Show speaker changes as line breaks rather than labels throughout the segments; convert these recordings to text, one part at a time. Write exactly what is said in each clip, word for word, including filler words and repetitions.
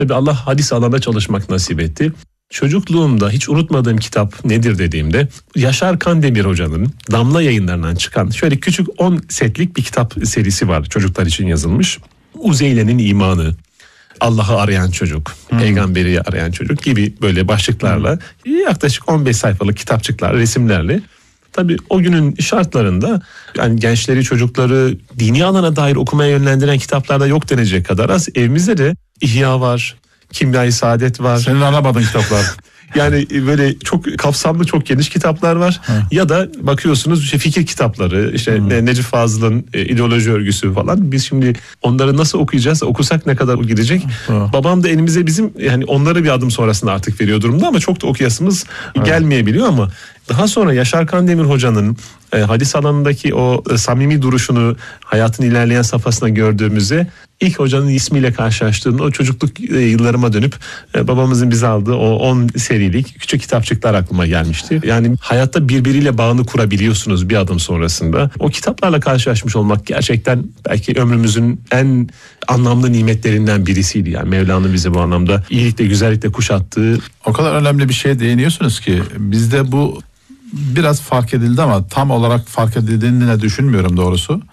Tabii Allah hadis alanda çalışmak nasip etti. Çocukluğumda hiç unutmadığım kitap nedir dediğimde Yaşar Kandemir Hoca'nın Damla Yayınlarından çıkan şöyle küçük on setlik bir kitap serisi var, çocuklar için yazılmış. Uzeyle'nin imanı, Allah'ı arayan çocuk, hmm. peygamberi arayan çocuk gibi böyle başlıklarla hmm. yaklaşık on beş sayfalık kitapçıklar, resimlerle. Tabii o günün şartlarında yani gençleri, çocukları dini alana dair okumaya yönlendiren kitaplarda yok denecek kadar az. Evimizde de İhya var, Kimya-i Saadet var.
Senin alamadığın kitaplar.
Yani böyle çok kapsamlı, çok geniş kitaplar var. Ha. Ya da bakıyorsunuz işte fikir kitapları, işte hmm. Necip Fazıl'ın e, ideoloji örgüsü falan. Biz şimdi onları nasıl okuyacağız? Okusak ne kadar gidecek? Ha. Babam da elimize bizim yani onları bir adım sonrasında artık veriyor durumda ama çok da okuyasımız ha. gelmeyebiliyor ama daha sonra Yaşar Kandemir Hoca'nın e, hadis alanındaki o e, samimi duruşunu hayatın ilerleyen safhasına gördüğümüzde ilk hocanın ismiyle karşılaştığımda o çocukluk e, yıllarıma dönüp e, babamızın bize aldığı o on serilik küçük kitapçıklar aklıma gelmişti. Yani hayatta birbiriyle bağını kurabiliyorsunuz bir adım sonrasında. O kitaplarla karşılaşmış olmak gerçekten belki ömrümüzün en anlamlı nimetlerinden birisiydi. Yani Mevla'nın bize bu anlamda iyilikle, güzellikle kuşattığı.
O kadar önemli bir şeye değiniyorsunuz ki bizde bu biraz fark edildi ama tam olarak fark edildiğini de düşünmüyorum doğrusu.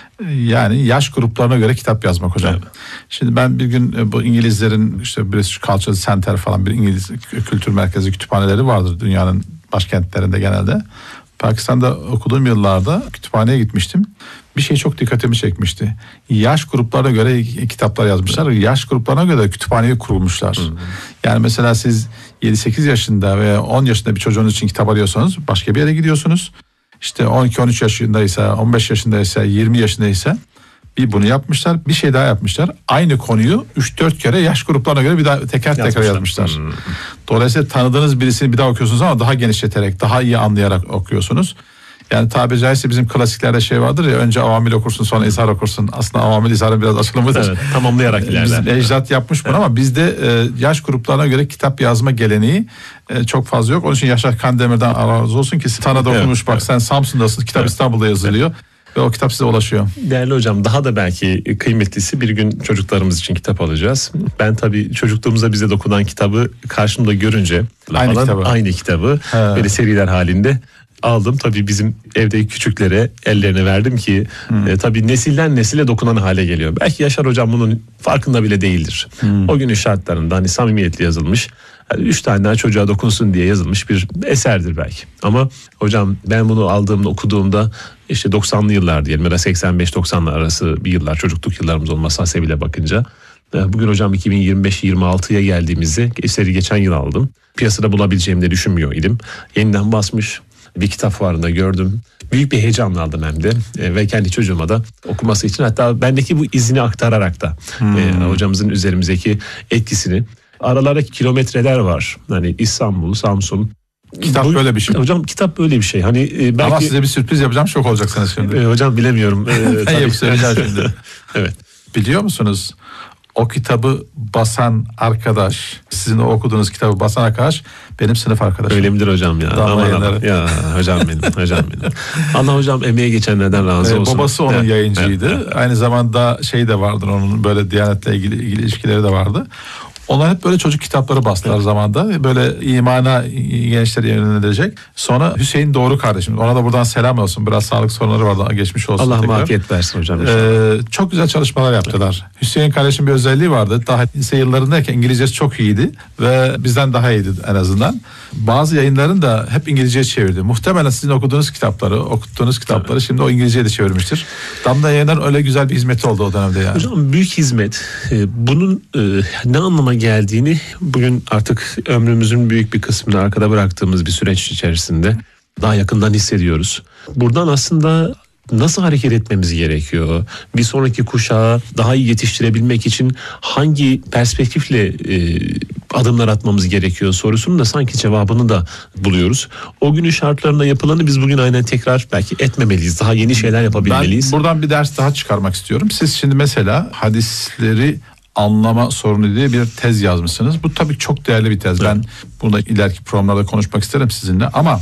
Yani yaş gruplarına göre kitap yazmak hocam. Evet. Şimdi ben bir gün bu İngilizlerin işte British Cultural Center falan bir İngiliz kültür merkezi kütüphaneleri vardır dünyanın başkentlerinde genelde. Pakistan'da okuduğum yıllarda kütüphaneye gitmiştim. Bir şey çok dikkatimi çekmişti. Yaş gruplarına göre kitaplar yazmışlar. Yaş gruplarına göre kütüphaneyi kurmuşlar. Hmm. Yani mesela siz yedi sekiz yaşında veya on yaşında bir çocuğunuz için kitap arıyorsanız başka bir yere gidiyorsunuz. İşte on iki on üç yaşındaysa, on beş yaşındaysa, yirmi yaşındaysa bir bunu yapmışlar. Bir şey daha yapmışlar. Aynı konuyu üç dört kere yaş gruplarına göre bir daha teker teker yazmışlar. yazmışlar. Hmm. Dolayısıyla tanıdığınız birisini bir daha okuyorsunuz ama daha genişleterek, daha iyi anlayarak okuyorsunuz. Yani tabiri caizse bizim klasiklerde şey vardır ya, önce avamil okursun sonra izhar okursun. Aslında avamil izharın biraz açılımıdır. Evet,
tamamlayarak ilerler.
Bizim ecdat yapmış bunu, evet. Ama bizde e, yaş gruplarına göre kitap yazma geleneği e, çok fazla yok. Onun için Yaşar Kandemir'den Allah razı olsun ki sana da okumuş, evet, bak evet. Sen Samsun'dasın, kitap evet. İstanbul'da yazılıyor. Evet. Ve o kitap size ulaşıyor.
Değerli hocam, daha da belki kıymetlisi, bir gün çocuklarımız için kitap alacağız. Ben tabii çocukluğumuza bize dokunan kitabı karşımda görünce
aynı falan, kitabı,
aynı kitabı böyle seriler halinde aldım. Tabii bizim evde küçüklere ellerine verdim ki hmm. e, tabii nesilden nesile dokunan hale geliyor. Belki Yaşar hocam bunun farkında bile değildir. Hmm. O günün şartlarında hani samimiyetle yazılmış, yani üç tane daha çocuğa dokunsun diye yazılmış bir eserdir belki. Ama hocam ben bunu aldığımda, okuduğumda işte doksanlı yıllar diyelim ya da seksen beş doksanlar arası bir yıllar, çocukluk yıllarımız olması hasebiyle bakınca. Bugün hocam iki bin yirmi beş yirmi altıya geldiğimizde eseri geçen yıl aldım. Piyasada bulabileceğimi de düşünmüyor idim. Yeniden basmış. Bir kitap fuarında gördüm. Büyük bir heyecanla aldım hem de e, ve kendi çocuğuma da okuması için, hatta bendeki bu izini aktararak da hmm. e, hocamızın üzerimizdeki etkisini. Aralardaki kilometreler var. Hani İstanbul, Samsun.
Kitap bu, böyle bir şey.
Hocam kitap böyle bir şey. Hani e, belki...
Ama size bir sürpriz yapacağım, şok olacaksınız şimdi.
E, hocam bilemiyorum. E,
ben yapıp söyleyeceğim şimdi.
Evet.
Biliyor musunuz? O kitabı basan arkadaş, sizin o okuduğunuz kitabı basan arkadaş benim sınıf arkadaşım.
Öyle midir hocam ya? Aman aman. Ya hocam benim, hocam benim. Allah hocam emeğe geçenlerden razı
ee,
olsun.
Babası onun evet, yayıncıydı.
Evet, evet.
Aynı zamanda şey de vardır, onun böyle Diyanet'le ilgili, ilgili ilişkileri de vardı. Onlar hep böyle çocuk kitapları bastılar evet. zamanda. Böyle imana gençlere yönelecek. Sonra Hüseyin Doğru kardeşim. Ona da buradan selam olsun. Biraz sağlık sorunları vardı. Geçmiş olsun.
Allah afiyet versin hocam.
Ee, çok güzel çalışmalar yaptılar. Evet. Hüseyin kardeşim bir özelliği vardı. Daha lise yıllarındayken İngilizcesi çok iyiydi. Ve bizden daha iyiydi en azından. Bazı yayınların da hep İngilizceye çevirdi. Muhtemelen sizin okuduğunuz kitapları, okuttuğunuz kitapları evet. şimdi o İngilizceye de çevirmiştir. Damla Yayınlar'ın öyle güzel bir hizmeti oldu o dönemde yani.
Hocam büyük hizmet. Bunun ne anlama geldiğini bugün artık ömrümüzün büyük bir kısmını arkada bıraktığımız bir süreç içerisinde daha yakından hissediyoruz. Buradan aslında nasıl hareket etmemiz gerekiyor? Bir sonraki kuşağı daha iyi yetiştirebilmek için hangi perspektifle e, adımlar atmamız gerekiyor sorusunun da sanki cevabını da buluyoruz. O günün şartlarında yapılanı biz bugün aynen tekrar belki etmemeliyiz. Daha yeni şeyler yapabilmeliyiz.
Ben buradan bir ders daha çıkarmak istiyorum. Siz şimdi mesela hadisleri anlama sorunu diye bir tez yazmışsınız. Bu tabii çok değerli bir tez. Evet. Ben bunu ileriki programlarda konuşmak isterim sizinle ama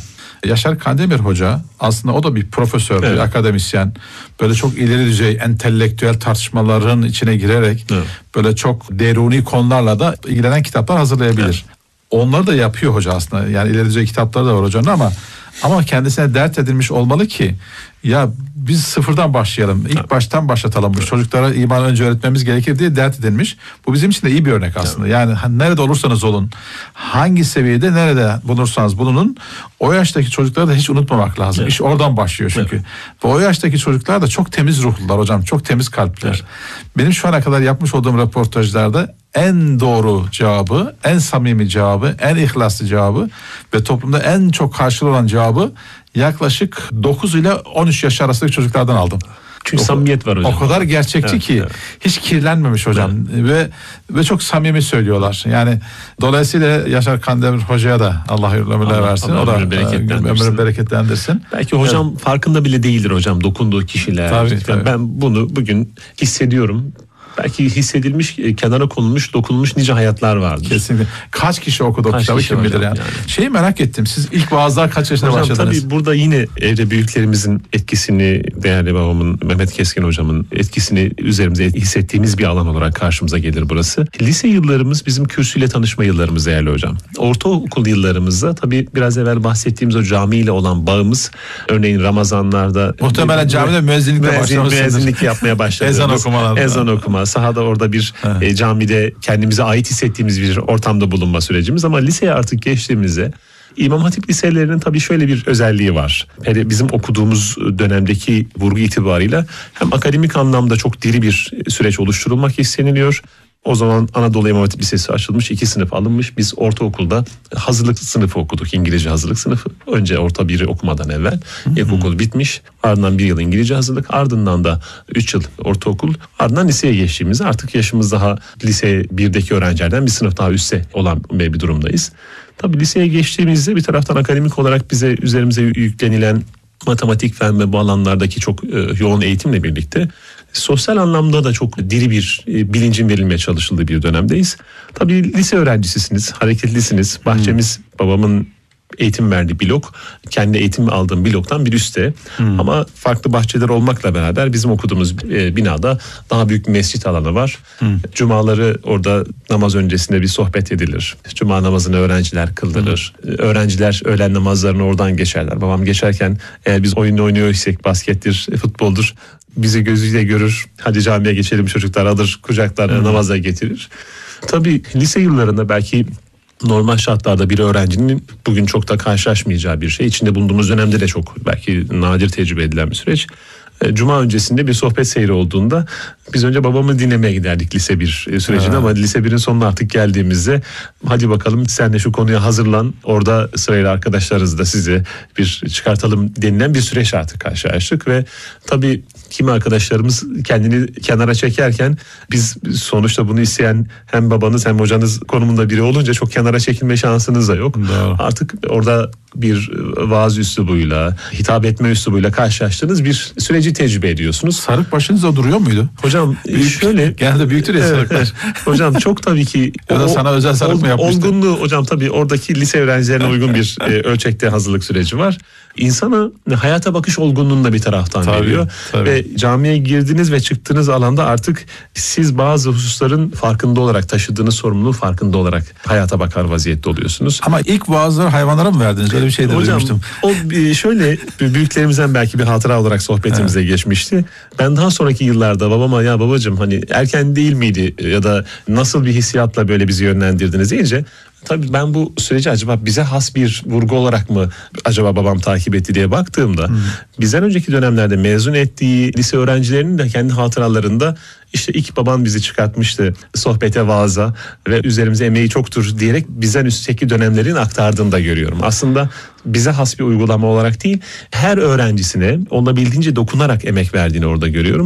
Yaşar Kandemir Hoca aslında o da bir profesör,
evet.
bir akademisyen. Böyle çok ileri düzey entelektüel tartışmaların içine girerek evet. böyle çok deruni konularla da ilgilenen kitaplar hazırlayabilir. Evet. Onları da yapıyor hoca aslında. Yani ileri düzey kitapları da var hocanın ama ama kendisine dert edilmiş olmalı ki ya biz sıfırdan başlayalım. İlk baştan başlatalım. Bu çocuklara iman önce öğretmemiz gerekir diye dert edilmiş. Bu bizim için de iyi bir örnek aslında. Yani nerede olursanız olun, hangi seviyede nerede bulunursanız bulunun, o yaştaki çocukları da hiç unutmamak lazım. Evet. İş oradan başlıyor çünkü. Evet. Ve o yaştaki çocuklar da çok temiz ruhlular hocam. Çok temiz kalpler. Evet. Benim şu ana kadar yapmış olduğum röportajlarda en doğru cevabı, en samimi cevabı, en ihlaslı cevabı ve toplumda en çok karşılığı olan cevabı yaklaşık dokuz ile on üç yaş arasındaki çocuklardan aldım.
Çünkü
o,
samimiyet var hocam.
O kadar gerçekçi evet, ki evet. hiç kirlenmemiş hocam evet. ve ve çok samimi söylüyorlar. Yani dolayısıyla Yaşar Kandemir Hoca'ya da Allah hayırlı ömürler versin. Allah, Allah o da bereketlendirsin. ömrünü bereketlendirsin.
Belki hocam evet. farkında bile değildir hocam dokunduğu kişiler.
Tabii, tabii.
Ben bunu bugün hissediyorum. Belki hissedilmiş, kenara konulmuş, dokunulmuş nice hayatlar vardır.
Kesinlikle. Kaç kişi okudu o kitabı kim bilir yani. yani. Şeyi merak ettim. Siz ilk vaazlar kaç yaşında
hocam,
başladınız?
Tabii burada yine evde büyüklerimizin etkisini, değerli babamın, Mehmet Keskin hocamın etkisini üzerimize hissettiğimiz bir alan olarak karşımıza gelir burası. Lise yıllarımız bizim kürsüyle tanışma yıllarımız değerli hocam. Ortaokul yıllarımızda tabii biraz evvel bahsettiğimiz o camiyle olan bağımız, örneğin Ramazanlarda
muhtemelen camide müezzinlikle başlamışsınız.
Müezzinlik yapmaya başladık.
Ezan okumalar.
Ezan okuma. Sahada orada bir e, camide kendimize ait hissettiğimiz bir ortamda bulunma sürecimiz ama liseye artık geçtiğimizde İmam Hatip liselerinin tabii şöyle bir özelliği var. Yani bizim okuduğumuz dönemdeki vurgu itibarıyla hem akademik anlamda çok diri bir süreç oluşturulmak isteniliyor. O zaman Anadolu İmam Hatip Lisesi açılmış, iki sınıf alınmış. Biz ortaokulda hazırlık sınıfı okuduk, İngilizce hazırlık sınıfı. Önce orta biri okumadan evvel ilkokul bitmiş. Ardından bir yıl İngilizce hazırlık, ardından da üç yıl ortaokul. Ardından liseye geçtiğimizde artık yaşımız daha lise birdeki öğrencilerden bir sınıf daha üstte olan bir durumdayız. Tabii liseye geçtiğimizde bir taraftan akademik olarak bize üzerimize yüklenilen matematik, fen ve bu alanlardaki çok e, yoğun eğitimle birlikte sosyal anlamda da çok diri bir e, bilincin verilmeye çalışıldığı bir dönemdeyiz. Tabii lise öğrencisisiniz, hareketlisiniz. Bahçemiz hmm. babamın eğitim verdiği blok, kendi eğitim aldığım bloktan bir üstte. Hmm. Ama farklı bahçeler olmakla beraber bizim okuduğumuz e, binada daha büyük bir mescit alanı var. Hmm. Cumaları orada namaz öncesinde bir sohbet edilir. Cuma namazını öğrenciler kıldırır. Hmm. Öğrenciler öğlen namazlarını oradan geçerler. Babam geçerken eğer biz oyun oynuyorsak baskettir, futboldur, bizi gözüyle görür. Hadi camiye geçelim çocuklar, alır kucaklarına hmm. namaza getirir. Tabii lise yıllarında belki normal şartlarda bir öğrencinin bugün çok da karşılaşmayacağı bir şey. İçinde bulunduğumuz dönemde de çok belki nadir tecrübe edilen bir süreç. Cuma öncesinde bir sohbet seyri olduğunda biz önce babamı dinlemeye giderdik lise bir sürecine ha. ama lise birin sonuna artık geldiğimizde hadi bakalım sen de şu konuya hazırlan, orada sırayla arkadaşlarız da sizi bir çıkartalım denilen bir süreç artık karşılaştık ve tabii kimi arkadaşlarımız kendini kenara çekerken biz sonuçta bunu isteyen hem babanız hem hocanız konumunda biri olunca çok kenara çekilme şansınız da yok. Doğru. Artık orada bir vaaz üslubuyla, hitap etme üslubuyla karşılaştığınız bir süreci tecrübe ediyorsunuz.
Sarık başınızda duruyor muydu?
Hocam büyük, şöyle.
Genelde büyüktür ya sarıklar.
Hocam çok tabii ki.
Ya da sana özel sarık mı yapmıştı?
Olgunluğu hocam tabii oradaki lise öğrencilerine uygun bir e, ölçekte hazırlık süreci var. İnsana hayata bakış olgunluğunu da bir taraftan tabii, veriyor. Tabii. Ve camiye girdiniz ve çıktığınız alanda artık siz bazı hususların farkında olarak taşıdığınız sorumluluğu farkında olarak hayata bakar vaziyette oluyorsunuz.
Ama ilk vaazları hayvanlara mı verdiniz? Öyle bir şey de hocam, duymuştum.
O şöyle büyüklerimizden belki bir hatıra olarak sohbetimize evet. geçmişti. Ben daha sonraki yıllarda babama ya babacığım hani erken değil miydi ya da nasıl bir hissiyatla böyle bizi yönlendirdiniz deyince tabii ben bu süreci acaba bize has bir vurgu olarak mı acaba babam takip etti diye baktığımda hmm. bizden önceki dönemlerde mezun ettiği lise öğrencilerinin de kendi hatıralarında işte ilk baban bizi çıkartmıştı sohbete, vaaza ve üzerimize emeği çoktur diyerek bizden üstteki dönemlerin aktardığını da görüyorum. Aslında bize has bir uygulama olarak değil, her öğrencisine olabildiğince dokunarak emek verdiğini orada görüyorum.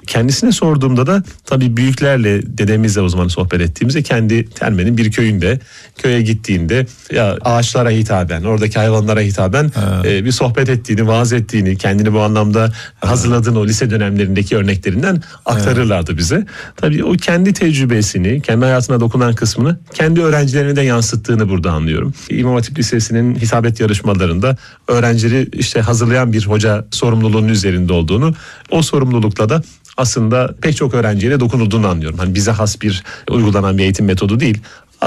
Kendisine sorduğumda da tabii büyüklerle, dedemizle o zaman sohbet ettiğimizde kendi Terme'nin bir köyünde, köye gittiğinde ya ağaçlara hitaben, oradaki hayvanlara hitaben e, bir sohbet ettiğini, vaaz ettiğini, kendini bu anlamda hazırladığını o lise dönemlerindeki örneklerinden aktarırlardı bize. Tabii o kendi tecrübesini, kendi hayatına dokunan kısmını kendi öğrencilerine de yansıttığını burada anlıyorum. İmam Hatip Lisesi'nin hitabet yarışmalarında öğrencileri işte hazırlayan bir hoca sorumluluğunun üzerinde olduğunu, o sorumlulukla da aslında pek çok öğrenciye dokunulduğunu anlıyorum. Hani bize has bir uygulanan bir eğitim metodu değil